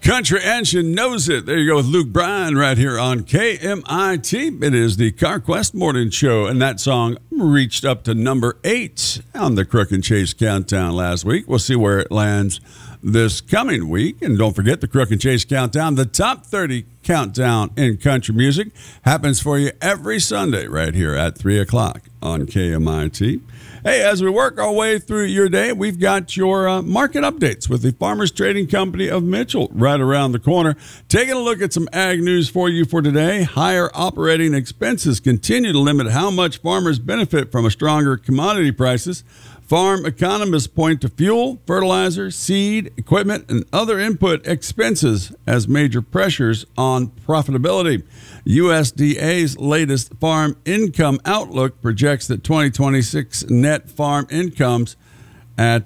Country Engine knows it. There you go with Luke Bryan right here on KMIT. It is the CarQuest Morning Show, and that song reached up to number 8 on the Crook and Chase Countdown last week. We'll see where it lands this coming week. And don't forget the Crook and Chase Countdown, the top 30 countdown in country music, happens for you every Sunday right here at 3 o'clock on KMIT. Hey, as we work our way through your day, we've got your market updates with the Farmers Trading Company of Mitchell right around the corner. Taking a look at some ag news for you for today. Higher operating expenses continue to limit how much farmers benefit from a stronger commodity prices. Farm economists point to fuel, fertilizer, seed, equipment, and other input expenses as major pressures on profitability. USDA's latest farm income outlook projects that 2026 net farm incomes at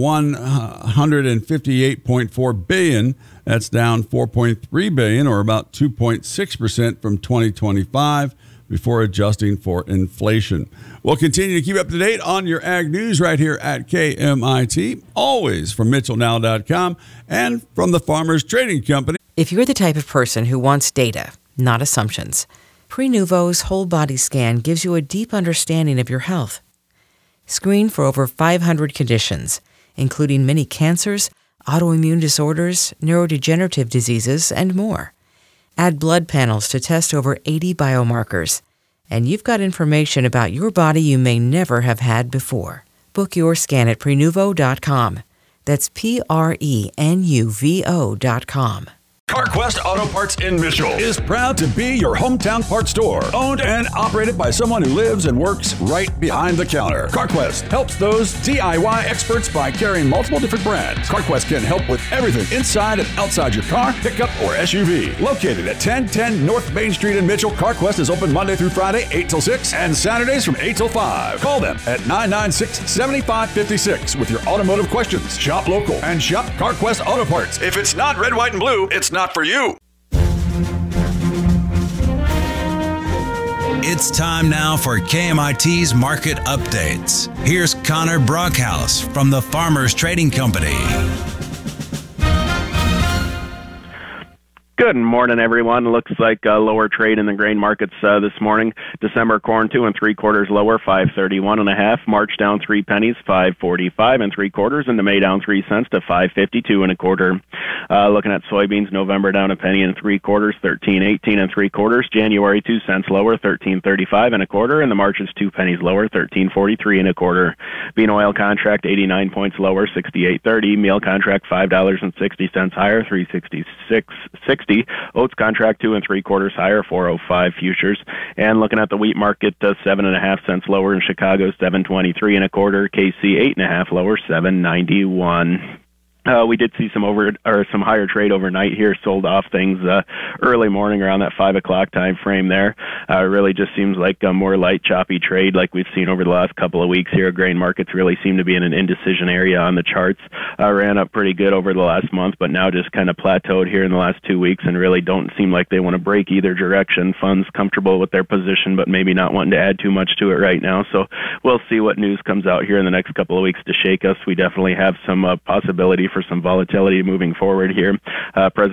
$158.4 billion. That's down $4.3 billion, or about 2.6% from 2025. Before adjusting for inflation. We'll continue to keep up to date on your ag news right here at KMIT, always from MitchellNow.com and from the Farmers Trading Company. If you're the type of person who wants data, not assumptions, Prenuvo's whole body scan gives you a deep understanding of your health. Screen for over 500 conditions, including many cancers, autoimmune disorders, neurodegenerative diseases, and more. Add blood panels to test over 80 biomarkers, and you've got information about your body you may never have had before. Book your scan at Prenuvo.com. That's Prenuvo.com. CarQuest Auto Parts in Mitchell is proud to be your hometown parts store. Owned and operated by someone who lives and works right behind the counter. CarQuest helps those DIY experts by carrying multiple different brands. CarQuest can help with everything inside and outside your car, pickup, or SUV. Located at 1010 North Main Street in Mitchell, CarQuest is open Monday through Friday, 8 till 6, and Saturdays from 8 till 5. Call them at 996-7556 with your automotive questions. Shop local and shop CarQuest Auto Parts. If it's not red, white, and blue, it's not for you. It's time now for KMIT's market updates. Here's Connor Brockhouse from the Farmers Trading Company. Good morning, everyone. Looks like a lower trade in the grain markets this morning. December corn 2 3/4 lower, 531.5. March down 3 pennies, 545 3/4, and the May down 3 cents to 552 1/4. Looking at soybeans, November down a penny and 3/4, 13.18 3/4. January 2 cents lower, 13.35 1/4, and the March is 2 pennies lower, 13.43 1/4. Bean oil contract 89 points lower, 68.30. Meal contract $5.60 higher, 366.60. Oats contract 2 3/4 higher, 405 futures. And looking at the wheat market, 7.5 cents lower in Chicago, 7.23 1/4. KC 8.5 lower, 7.91. We did see some higher trade overnight here. Sold off things early morning around that 5 o'clock time frame there. Really just seems like a more light, choppy trade like we've seen over the last couple of weeks here. Grain markets really seem to be in an indecision area on the charts. Ran up pretty good over the last month, but now just kind of plateaued here in the last 2 weeks and really don't seem like they want to break either direction. Funds comfortable with their position, but maybe not wanting to add too much to it right now. So we'll see what news comes out here in the next couple of weeks to shake us. We definitely have some possibility for some volatility moving forward here. President